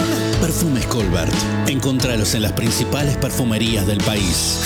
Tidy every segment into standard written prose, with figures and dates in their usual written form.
Perfumes Colbert. Encontralos en las principales perfumerías del país.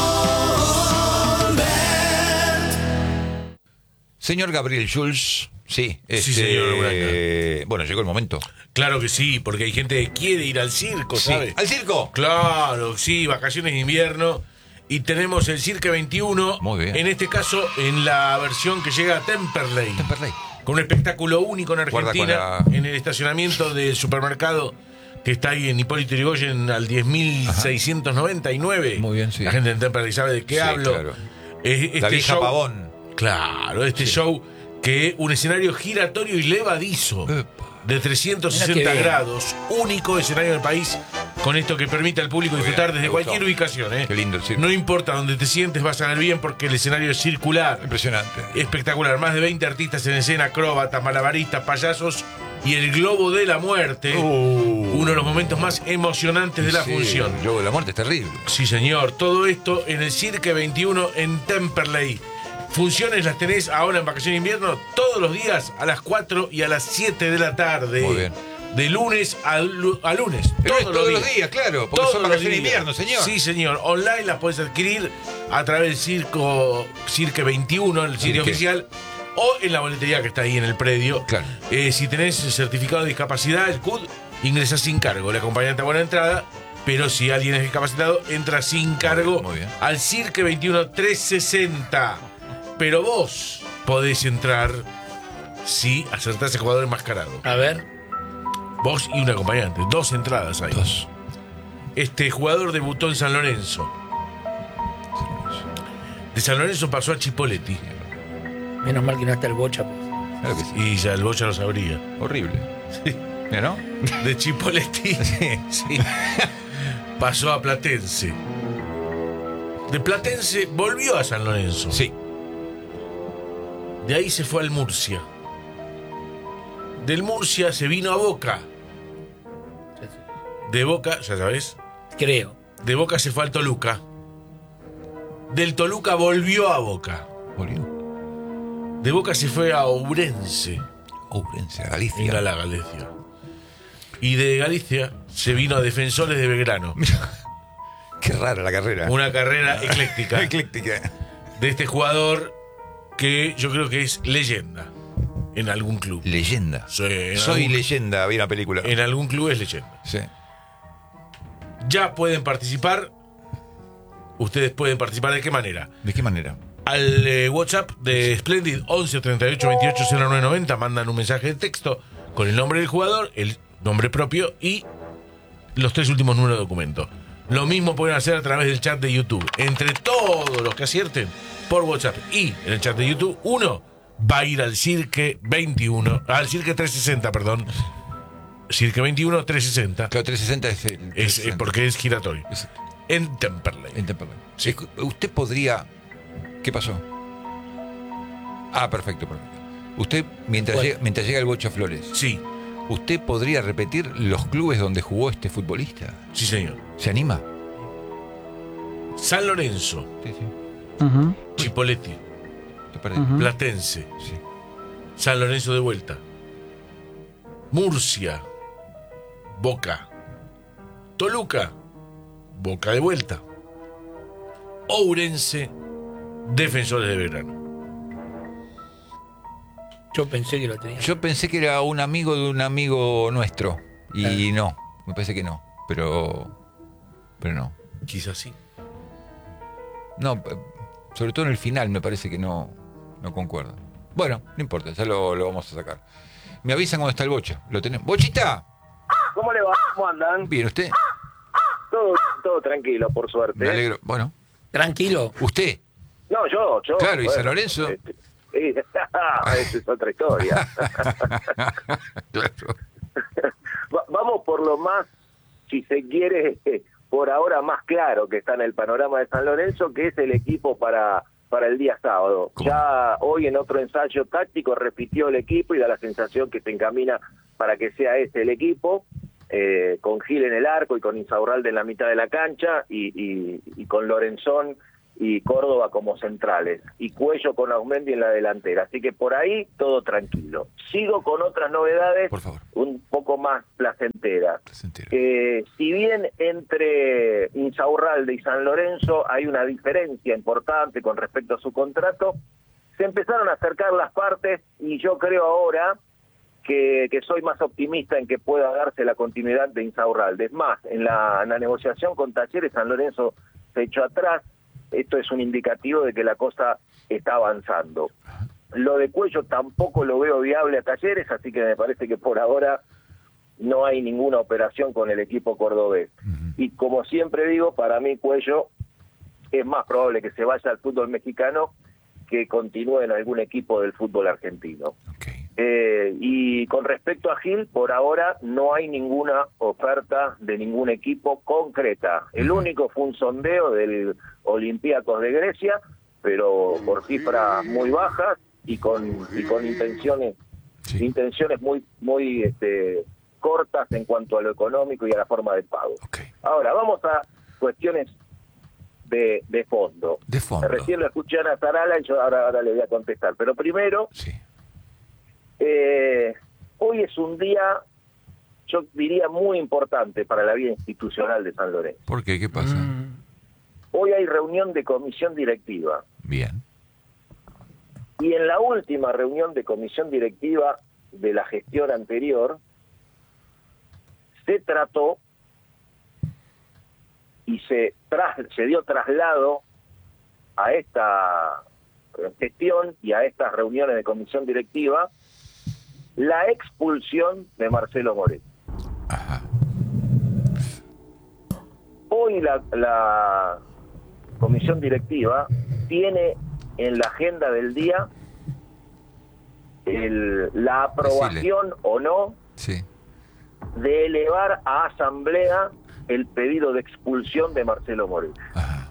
Señor Gabriel Schulz, sí, Sí, señor bueno, llegó el momento. Claro que sí, porque hay gente que quiere ir al circo, Sí. ¿sabe? ¿Al circo? Claro, sí, vacaciones de invierno. Y tenemos el Cirque 21. Muy bien. En este caso, en la versión que llega a Temperley. Temperley. Con un espectáculo único en Guarda Argentina, con en el estacionamiento del supermercado que está ahí en Hipólito Yrigoyen al 10.699. Muy bien, sí. La gente en Temperley sabe de qué Sí, hablo. claro. Este La vieja show, Pavón. Claro, este show que es un escenario giratorio y levadizo Epa. de Mirá 360 qué bien. grados, único escenario del país, con esto que permite al público Muy disfrutar bien, desde me gustó. cualquier ubicación. Qué lindo el circo. No importa donde te sientes, vas a ver bien porque el escenario es circular. Impresionante. Espectacular, más de 20 artistas en escena, acróbatas, malabaristas, payasos y el globo de la muerte, uno de los momentos más emocionantes de la Sí, función. El globo de la muerte es terrible. Sí, señor, todo esto en el Cirque 21 en Temperley. Funciones las tenés ahora en vacaciones de invierno todos los días a las 4 y a las 7 de la tarde. Muy bien. De lunes a lunes. Pero es todos los días, claro, porque Todos son los vacaciones de días. invierno, señor. Sí, señor. Online las podés adquirir a través del Cirque 21, el sitio Cirque. oficial, o en la boletería que está ahí en el predio. Claro. Si tenés certificado de discapacidad, el CUD, ingresás sin cargo. El acompañante a buena entrada, pero si alguien es discapacitado, entra sin cargo muy bien. al Cirque 21 360. Pero vos podés entrar si acertás el jugador enmascarado. A ver. Vos y un acompañante. 2 entradas ahí. 2. Este jugador debutó en San Lorenzo. De San Lorenzo pasó a Chipoleti. Menos mal que no está el Bocha, pues. Claro que sí. Y ya el Bocha lo sabría. Horrible. Mira, ¿no? De Chipoleti sí, pasó a Platense. De Platense volvió a San Lorenzo. Sí. De ahí se fue al Murcia. Del Murcia se vino a Boca. De Boca, ya sabes, Creo. de Boca se fue al Toluca. Del Toluca volvió a Boca. Volvió. De Boca se fue a Ourense, Ourense, en Galicia. la Galicia. Y de Galicia se vino a Defensores de Belgrano. Qué rara la carrera. Una carrera ecléctica Ecléctica. de este jugador que yo creo que es leyenda en algún club. Leyenda. Sí, en Soy algún- leyenda, vi una película. En algún club es leyenda. Sí. Ya pueden participar. Ustedes pueden participar, ¿de qué manera? ¿De qué manera? Al WhatsApp de Splendid 11 38 28 09 90 mandan un mensaje de texto con el nombre del jugador, el nombre propio y los 3 últimos números de documento. Lo mismo pueden hacer a través del chat de YouTube. Entre todos los que acierten por WhatsApp y en el chat de YouTube, uno va a ir al Cirque 21, al Cirque 360, perdón. Cirque 21 360. Claro, 360 es el. Es, 360. porque es giratorio. Exacto. En Temperley. En Temperley. Sí. Usted podría. ¿Qué pasó? Ah, perfecto, perfecto. Usted, mientras, Bueno. mientras llega el Bocha Flores, Sí, ¿usted podría repetir los clubes donde jugó este futbolista? sí señor. ¿Se anima? San Lorenzo, Sí, sí. Chipoleti, Te perdí. Platense, Sí. San Lorenzo de vuelta, Murcia, Boca, Toluca, Boca de vuelta, Ourense, Defensores de Belgrano. Yo pensé que lo tenía. Yo pensé que era un amigo de un amigo nuestro. Y no, me parece que no. Pero no. Quizás sí. No, sobre todo en el final me parece que no concuerdo. Bueno, no importa, ya lo vamos a sacar. Me avisan cuando está el Bocha. ¿Lo tenemos? ¡Bochita! ¿Cómo le va? ¿Cómo andan? Bien, ¿usted? Todo tranquilo, por suerte. Me alegro. Bueno, Tranquilo. ¿usted? No, yo. Claro, ¿y bueno, San Lorenzo? Sí, esa es otra historia. Claro. Vamos por lo más, si se quiere, por ahora más claro que está en el panorama de San Lorenzo, que es el equipo para el día sábado. ¿Cómo? Ya hoy en otro ensayo táctico repitió el equipo y da la sensación que se encamina para que sea el equipo, con Gil en el arco y con Insaurralde en la mitad de la cancha y con Lorenzón y Córdoba como centrales, y Cuello con Auzmendi en la delantera. Así que por ahí todo tranquilo. Sigo con otras novedades Por favor. un poco más placenteras. Placentero. Si bien entre Insaurralde y San Lorenzo hay una diferencia importante con respecto a su contrato, se empezaron a acercar las partes y yo creo ahora que soy más optimista en que pueda darse la continuidad de Insaurralde. Es más, en la negociación con Talleres, San Lorenzo se echó atrás. Esto es un indicativo de que la cosa está avanzando. Lo de Cuello tampoco lo veo viable a Talleres, así que me parece que por ahora no hay ninguna operación con el equipo cordobés. Y como siempre digo, para mí Cuello es más probable que se vaya al fútbol mexicano que continúe en algún equipo del fútbol argentino. Okay. Y con respecto a Gil, por ahora no hay ninguna oferta de ningún equipo concreta. El único fue un sondeo del Olympiacos de Grecia, pero por cifras muy bajas y con intenciones muy cortas en cuanto a lo económico y a la forma de pago. Okay. Ahora, vamos a cuestiones de fondo. De fondo. Recién lo escuché a Ana Zarala y yo ahora le voy a contestar. Pero primero, Sí. hoy es un día, yo diría, muy importante para la vida institucional de San Lorenzo. ¿Por qué? ¿Qué pasa? Hoy hay reunión de comisión directiva. Bien. Y en la última reunión de comisión directiva de la gestión anterior, se trató y se dio traslado a esta gestión y a estas reuniones de comisión directiva la expulsión de Marcelo Moretti. Ajá. Hoy la comisión directiva tiene en la agenda del día la aprobación o no Sí. de elevar a asamblea el pedido de expulsión de Marcelo Moretti. Ajá.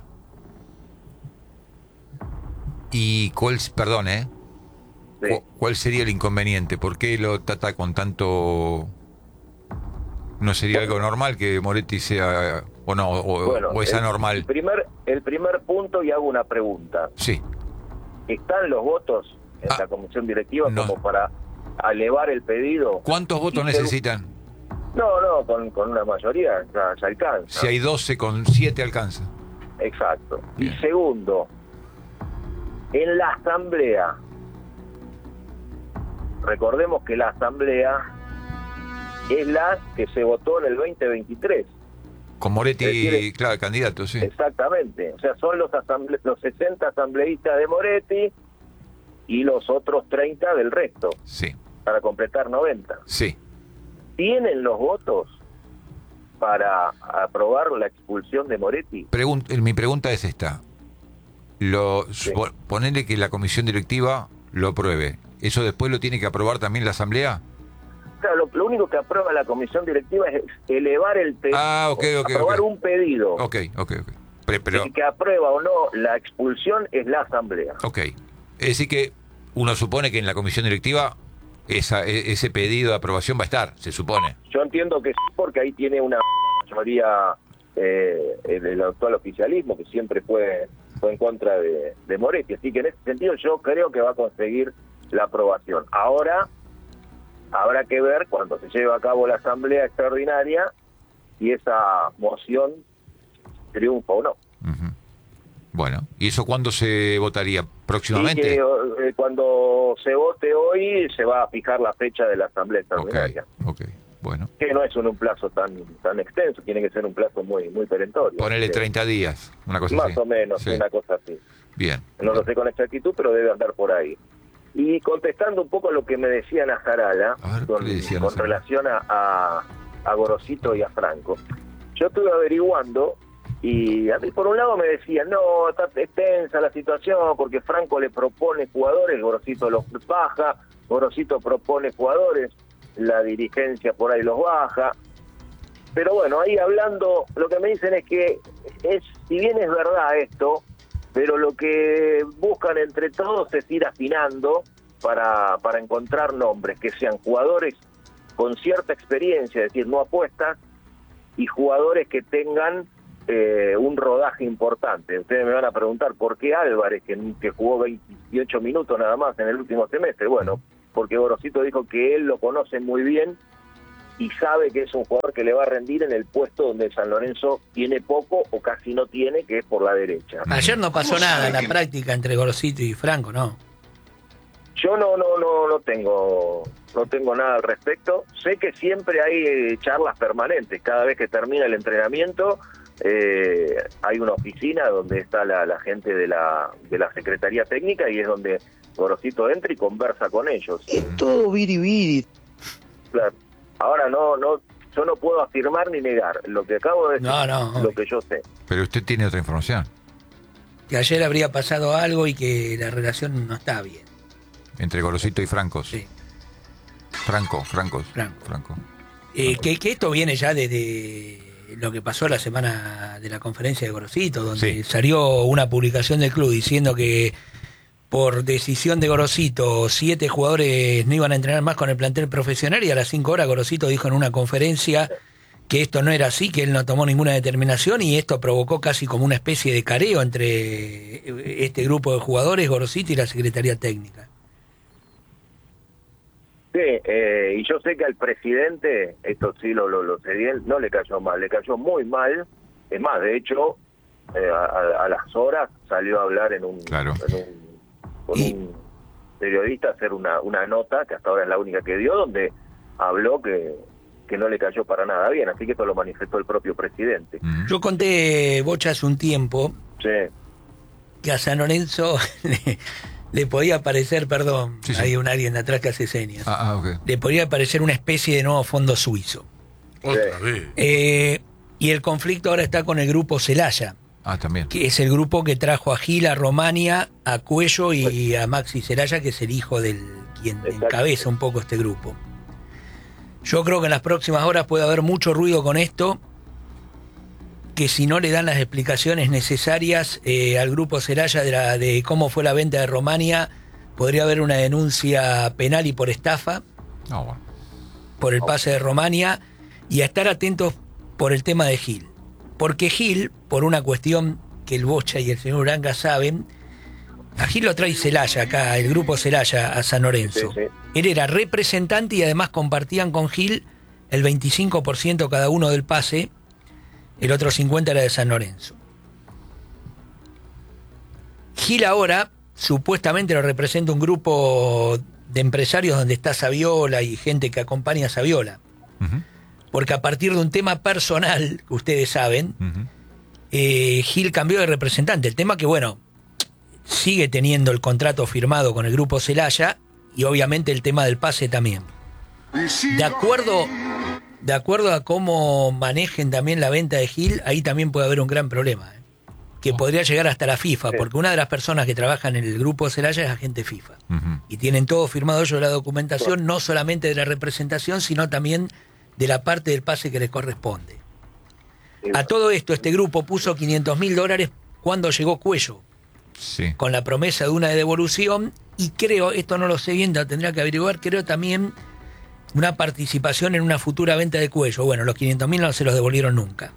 ¿Y cuál, perdón, Sí. cuál sería el inconveniente? ¿Por qué lo trata con tanto... ¿No sería algo normal que Moretti sea, o no, o es anormal? El primer punto, y hago una pregunta. Sí. ¿Están los votos en la comisión directiva no. como para elevar el pedido? ¿Cuántos votos Y necesitan? No, con una mayoría ya alcanza. Si hay 12, con 7 alcanza. Exacto. Bien. Y segundo, en la asamblea, recordemos que la asamblea es la que se votó en el 2023. Con Moretti, Es decir, claro, candidato, sí. Exactamente. O sea, son los 60 asambleístas de Moretti y los otros 30 del resto, Sí, para completar 90. sí. ¿Tienen los votos para aprobar la expulsión de Moretti? Mi pregunta es esta. Ponele que la comisión directiva lo apruebe. ¿Eso después lo tiene que aprobar también la asamblea? Claro, lo único que aprueba la comisión directiva es elevar el pedido. Aprobar un pedido. Ok. Pero, El que aprueba o no la expulsión es la asamblea. ok. Es decir que uno supone que en la comisión directiva ese pedido de aprobación va a estar, se supone. Yo entiendo que sí, porque ahí tiene una mayoría del actual oficialismo, que siempre fue en contra de Moretti. Así que en ese sentido yo creo que va a conseguir la aprobación. Ahora habrá que ver cuando se lleve a cabo la asamblea extraordinaria si esa moción triunfa o no. Ujú. Bueno, ¿y eso cuándo se votaría? ¿Próximamente? Y que, cuando se vote hoy se va a fijar la fecha de la asamblea extraordinaria. Ok, bueno. Que no es un plazo tan extenso, tiene que ser un plazo muy perentorio. Ponele 30 días, una cosa más así. o menos, Sí. una cosa así. Bien. No lo sé con exactitud, pero debe andar por ahí. Y contestando un poco a lo que me decía Nazarala, A ver, con ¿qué le decía con Nazarala? relación a Gorosito y a Franco. Yo estuve averiguando y a mí por un lado me decían, no, está tensa la situación porque Franco le propone jugadores, Gorosito los baja, Gorosito propone jugadores, la dirigencia por ahí los baja. Pero bueno, ahí hablando, lo que me dicen es que si bien es verdad esto, pero lo que buscan entre todos es ir afinando para encontrar nombres que sean jugadores con cierta experiencia, es decir, no apuestas, y jugadores que tengan un rodaje importante. Ustedes me van a preguntar, ¿por qué Álvarez, que jugó 28 minutos nada más en el último semestre? Bueno, porque Gorosito dijo que él lo conoce muy bien y sabe que es un jugador que le va a rendir en el puesto donde San Lorenzo tiene poco o casi no tiene, que es por la derecha. Ayer no pasó nada en la práctica entre Gorosito y Franco, ¿no? Yo no tengo nada al respecto. Sé que siempre hay charlas permanentes. Cada vez que termina el entrenamiento hay una oficina donde está la gente de la Secretaría Técnica y es donde Gorosito entra y conversa con ellos. Es todo biribiri. Claro. Ahora yo no puedo afirmar ni negar lo que acabo de decir, lo que yo sé. Pero usted tiene otra información. Que ayer habría pasado algo y que la relación no está bien. Entre Gorosito y Francos. Sí. Franco. Que esto viene ya desde lo que pasó la semana de la conferencia de Gorosito, donde salió una publicación del club diciendo que por decisión de Gorosito 7 jugadores no iban a entrenar más con el plantel profesional, y a las 5 horas Gorosito dijo en una conferencia que esto no era así, que él no tomó ninguna determinación, y esto provocó casi como una especie de careo entre este grupo de jugadores, Gorosito y la Secretaría Técnica. Sí, y yo sé que al presidente, esto sí lo sé bien, no le cayó mal, le cayó muy mal. Es más, de hecho, a las horas salió a hablar con un periodista, a hacer una nota, que hasta ahora es la única que dio, donde habló que no le cayó para nada bien, así que esto lo manifestó el propio presidente. Yo conté, Bocha, hace un tiempo, que a San Lorenzo le podía parecer, hay alguien de atrás que hace señas, okay. Le podía parecer una especie de nuevo fondo suizo. Otra vez. Y el conflicto ahora está con el grupo Celaya, también, que es el grupo que trajo a Gil, a Romania, a Cuello y a Maxi Celaya, que es el hijo del quien encabeza un poco este grupo. Yo creo que en las próximas horas puede haber mucho ruido con esto, que si no le dan las explicaciones necesarias al grupo Celaya de cómo fue la venta de Romania, podría haber una denuncia penal y por estafa por el pase de Romania, y a estar atentos por el tema de Gil. Porque Gil, por una cuestión que el Bocha y el señor Uranga saben, a Gil lo trae Celaya acá, el grupo Celaya, a San Lorenzo. Sí. Él era representante y además compartían con Gil el 25% cada uno del pase, el otro 50% era de San Lorenzo. Gil ahora supuestamente lo representa un grupo de empresarios donde está Saviola y gente que acompaña a Saviola. Porque a partir de un tema personal, que ustedes saben, Gil cambió de representante. El tema que, sigue teniendo el contrato firmado con el grupo Celaya, y obviamente el tema del pase también. De acuerdo a cómo manejen también la venta de Gil, ahí también puede haber un gran problema, que podría llegar hasta la FIFA, porque una de las personas que trabajan en el grupo Celaya es agente FIFA. Y tienen todo firmado ellos, la documentación, no solamente de la representación, sino también de la parte del pase que les corresponde. A todo esto, este grupo puso $500.000 cuando llegó Cuello, con la promesa de una devolución, y creo, esto no lo sé bien, lo tendría que averiguar, creo también una participación en una futura venta de Cuello. Bueno, los 500.000 no se los devolvieron nunca.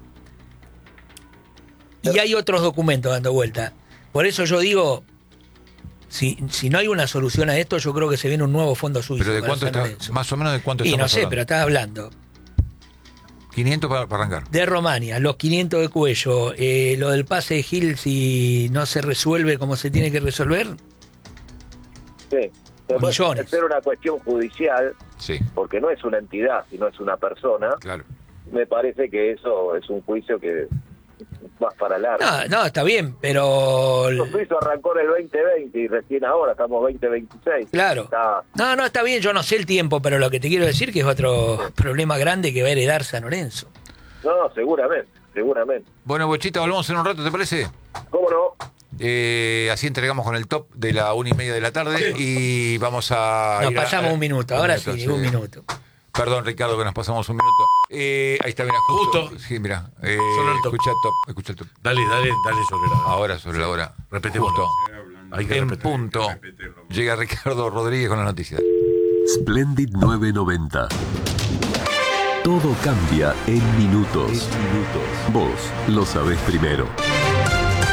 Y hay otros documentos dando vuelta. Por eso yo digo, si no hay una solución a esto, yo creo que se viene un nuevo fondo suizo. ¿Pero de cuánto está? Más o menos de cuánto estamos hablando. No sé, pero estás hablando. 500 para arrancar. De Romania, los 500 de Cuello, lo del pase de Gil, si no se resuelve como se tiene que resolver. Sí. Millones. Ser una cuestión judicial, porque no es una entidad, sino es una persona. Claro. Me parece que eso es un juicio que va para largo. No, está bien, pero El suizo arrancó en el 2020 y recién ahora estamos 2026. Claro. No, está bien, yo no sé el tiempo, pero lo que te quiero decir que es otro problema grande que va a heredar San Lorenzo. No, seguramente. Bueno, Bochita, volvemos en un rato, ¿te parece? ¿Cómo no? Así entregamos con el top de la 1:30 de la tarde y vamos a... Nos pasamos un minuto, ahora sí, un minuto. Perdón, Ricardo, que nos pasamos un minuto. Ahí está, mira, justo. Sí, mira. Escucha el top. Dale sobre la hora. Ahora sobre la hora. Repetemos. Hay que en repetir. Punto. Llega Ricardo Rodríguez con la noticia. Splendid 990. Todo cambia en minutos. Vos lo sabés primero.